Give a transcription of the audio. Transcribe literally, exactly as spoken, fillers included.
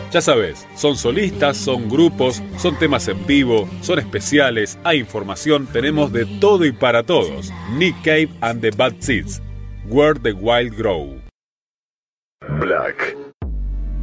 Ya sabes, son solistas, son grupos, son temas en vivo, son especiales, hay información, tenemos de todo y para todos. Nick Cave and the Bad Seeds, Where the Wild Grow. Black